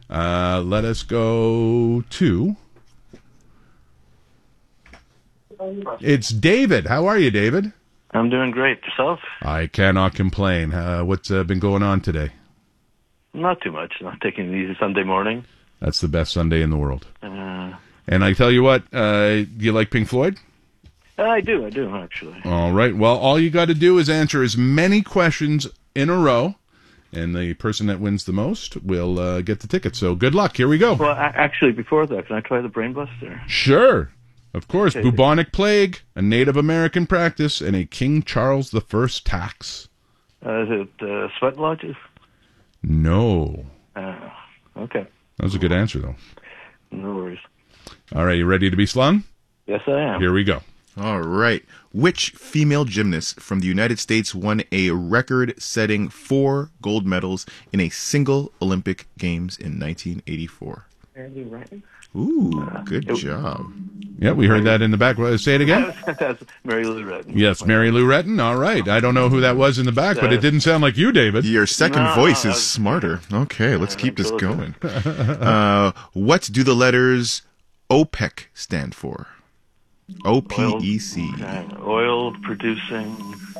Let us go to... It's David. How are you, David? I'm doing great. Yourself? I cannot complain. What's been going on today? Not too much. Not taking it easy Sunday morning. That's the best Sunday in the world. And I tell you what, do you like Pink Floyd? I do, actually. All right. Well, all you got to do is answer as many questions in a row, and the person that wins the most will get the ticket. So good luck. Here we go. Well, actually, before that, can I try the Brain Buster? Sure. Of course. Okay. Bubonic plague, a Native American practice, and a King Charles I tax. Is it sweat lodges? No. Okay. That was a good answer, though. No worries. All right. You ready to be slung? Yes, I am. Here we go. All right. Which female gymnast from the United States won a record-setting 4 gold medals in a single Olympic Games in 1984? Mary Lou Retton? Ooh, good job. Yeah, we heard that in the back. Say it again. That's Mary Lou Retton. Yes, Mary Lou Retton. All right. I don't know who that was in the back, but it didn't sound like you, David. Your second voice is smarter. Okay, let's keep this going. What do the letters OPEC stand for? OPEC. Oil producing.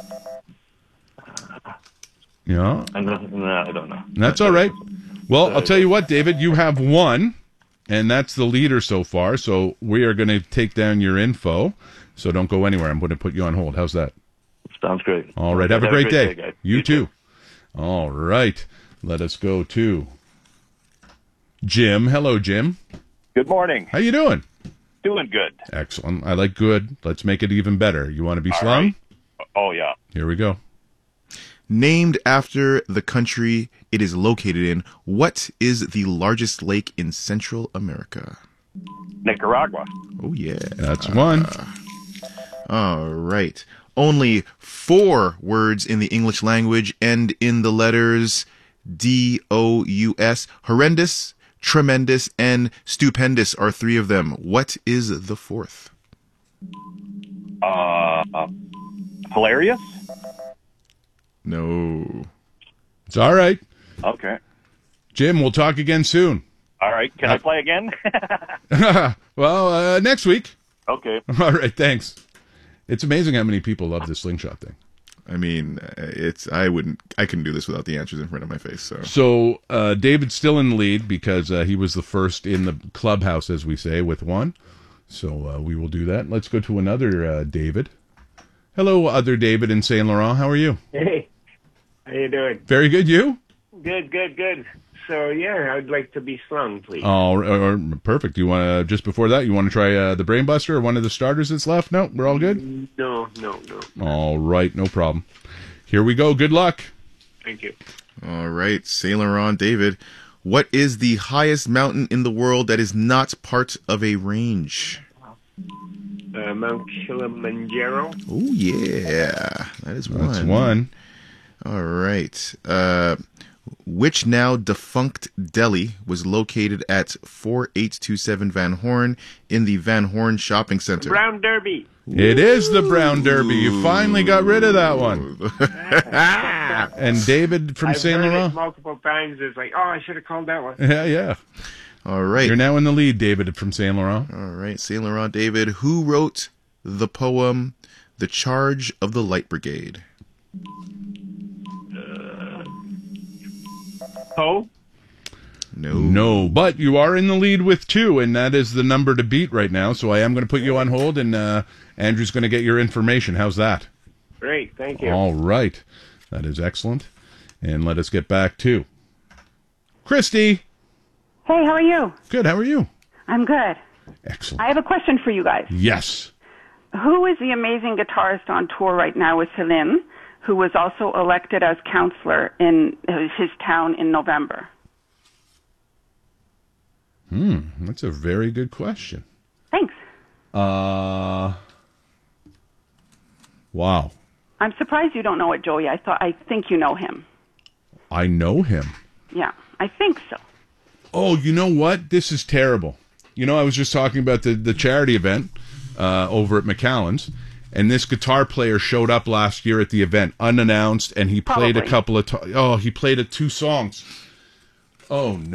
Yeah. I don't know. That's all right. Well, I'll tell you what, David, you have won, and that's the leader so far. So we are going to take down your info. So don't go anywhere. I'm going to put you on hold. How's that? Sounds great. All right. Have a great day. guys. You too. All right. Let us go to Jim. Hello, Jim. Good morning. How you doing? Doing good. Excellent. I like good. Let's make it even better. You want to be slung? Right. Oh, yeah. Here we go. Named after the country it is located in, what is the largest lake in Central America? Nicaragua. Oh, yeah. That's one. All right. Only 4 words in the English language end in the letters D-O-U-S. Horrendous, tremendous, and stupendous are 3 of them. What is the 4th? Hilarious? No. It's all right. Okay. Jim, we'll talk again soon. All right. Can I play again? Well, next week. Okay. All right, thanks. It's amazing how many people love this slingshot thing. I mean, I couldn't do this without the answers in front of my face, so. So, David's still in the lead because he was the first in the clubhouse, as we say, with 1. So, we will do that. Let's go to another David. Hello, other David in Saint Laurent. How are you? Hey, how you doing? Very good. You? Good. So, yeah, I'd like to be slung, please. Oh, perfect. You want to, just before that, you want to try the Brain Buster or one of the starters that's left? No, we're all good? No. All right, no problem. Here we go. Good luck. Thank you. All right, Saint Laurent, David. What is the highest mountain in the world that is not part of a range? Mount Kilimanjaro. Oh, yeah. That is one. That's one. All right. Which now defunct deli was located at 4827 Van Horn in the Van Horn Shopping Center? Brown Derby. It is the Brown Derby. You finally got rid of that one. And David from Saint I've heard Laurent? it multiple times. It's like, I should have called that one. Yeah. All right. You're now in the lead, David from Saint Laurent. All right, Saint Laurent, David. Who wrote the poem The Charge of the Light Brigade? Poe? No, but you are in the lead with 2, and that is the number to beat right now. So I am going to put you on hold, and Andrew's going to get your information. How's that? Great, thank you. All right. That is excellent. And let us get back to Christy. Hey, how are you? Good. How are you? I'm good. Excellent. I have a question for you guys. Yes. Who is the amazing guitarist on tour right now with Celine, who was also elected as counselor in his town in November? That's a very good question. Thanks. Wow. I'm surprised you don't know it, Joey. I think you know him. I know him. Yeah, I think so. Oh, you know what? This is terrible. I was just talking about the charity event over at McAllen's, and this guitar player showed up last year at the event unannounced, and he played Probably. a couple of he played 2 songs. Oh no.